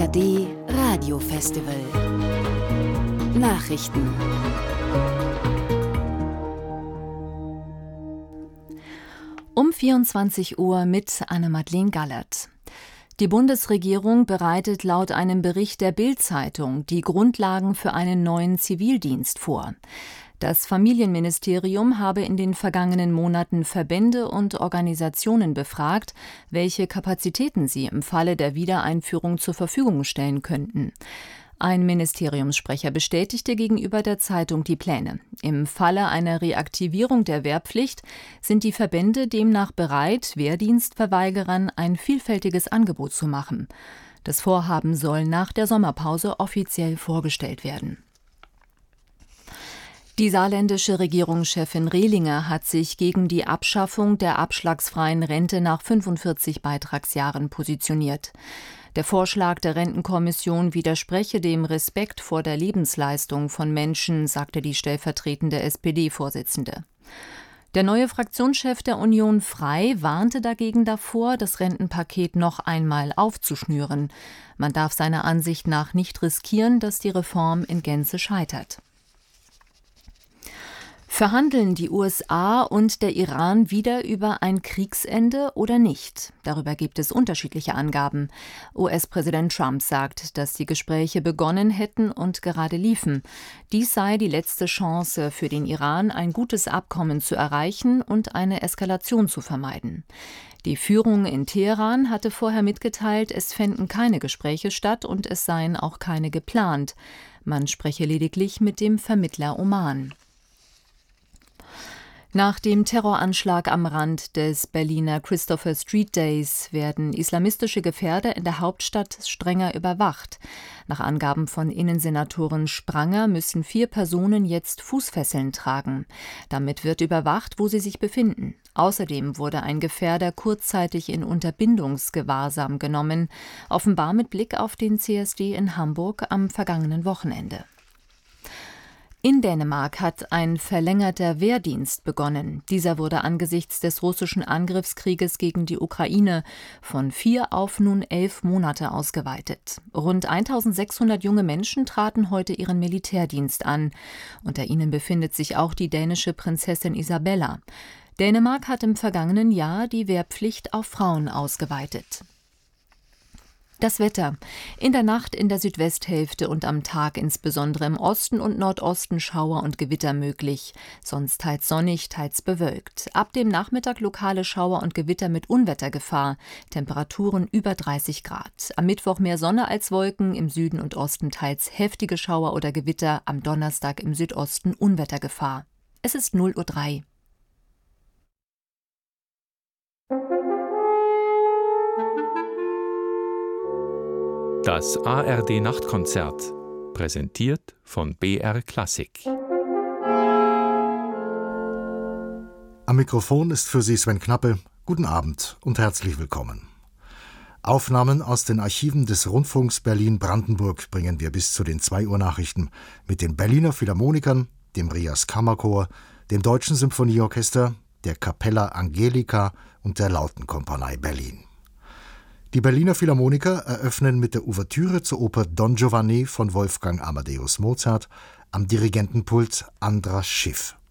ARD Radiofestival. Nachrichten. Um 24 Uhr mit Anne-Madeleine Gallert. Die Bundesregierung bereitet laut einem Bericht der Bild-Zeitung die Grundlagen für einen neuen Zivildienst vor. Das Familienministerium habe in den vergangenen Monaten Verbände und Organisationen befragt, welche Kapazitäten sie im Falle der Wiedereinführung zur Verfügung stellen könnten. Ein Ministeriumssprecher bestätigte gegenüber der Zeitung die Pläne. Im Falle einer Reaktivierung der Wehrpflicht sind die Verbände demnach bereit, Wehrdienstverweigerern ein vielfältiges Angebot zu machen. Das Vorhaben soll nach der Sommerpause offiziell vorgestellt werden. Die saarländische Regierungschefin Rehlinger hat sich gegen die Abschaffung der abschlagsfreien Rente nach 45 Beitragsjahren positioniert. Der Vorschlag der Rentenkommission widerspreche dem Respekt vor der Lebensleistung von Menschen, sagte die stellvertretende SPD-Vorsitzende. Der neue Fraktionschef der Union Frei warnte dagegen davor, das Rentenpaket noch einmal aufzuschnüren. Man darf seiner Ansicht nach nicht riskieren, dass die Reform in Gänze scheitert. Verhandeln die USA und der Iran wieder über ein Kriegsende oder nicht? Darüber gibt es unterschiedliche Angaben. US-Präsident Trump sagt, dass die Gespräche begonnen hätten und gerade liefen. Dies sei die letzte Chance für den Iran, ein gutes Abkommen zu erreichen und eine Eskalation zu vermeiden. Die Führung in Teheran hatte vorher mitgeteilt, es fänden keine Gespräche statt und es seien auch keine geplant. Man spreche lediglich mit dem Vermittler Oman. Nach dem Terroranschlag am Rand des Berliner Christopher Street Days werden islamistische Gefährder in der Hauptstadt strenger überwacht. Nach Angaben von Innensenatorin Spranger müssen 4 Personen jetzt Fußfesseln tragen. Damit wird überwacht, wo sie sich befinden. Außerdem wurde ein Gefährder kurzzeitig in Unterbindungsgewahrsam genommen, offenbar mit Blick auf den CSD in Hamburg am vergangenen Wochenende. In Dänemark hat ein verlängerter Wehrdienst begonnen. Dieser wurde angesichts des russischen Angriffskrieges gegen die Ukraine von 4 auf nun 11 Monate ausgeweitet. Rund 1600 junge Menschen traten heute ihren Militärdienst an. Unter ihnen befindet sich auch die dänische Prinzessin Isabella. Dänemark hat im vergangenen Jahr die Wehrpflicht auf Frauen ausgeweitet. Das Wetter. In der Nacht in der Südwesthälfte und am Tag insbesondere im Osten und Nordosten Schauer und Gewitter möglich. Sonst teils sonnig, teils bewölkt. Ab dem Nachmittag lokale Schauer und Gewitter mit Unwettergefahr. Temperaturen über 30 Grad. Am Mittwoch mehr Sonne als Wolken, im Süden und Osten teils heftige Schauer oder Gewitter. Am Donnerstag im Südosten Unwettergefahr. Es ist 0:03 Uhr. Das ARD-Nachtkonzert, präsentiert von BR Klassik. Am Mikrofon ist für Sie Sven Knappe. Guten Abend und herzlich willkommen. Aufnahmen aus den Archiven des Rundfunks Berlin-Brandenburg bringen wir bis zu den 2 Uhr Nachrichten mit den Berliner Philharmonikern, dem Rias Kammerchor, dem Deutschen Symphonieorchester, der Capella Angelica und der Lautenkompanie Berlin. Die Berliner Philharmoniker eröffnen mit der Ouvertüre zur Oper Don Giovanni von Wolfgang Amadeus Mozart am Dirigentenpult Andras Schiff.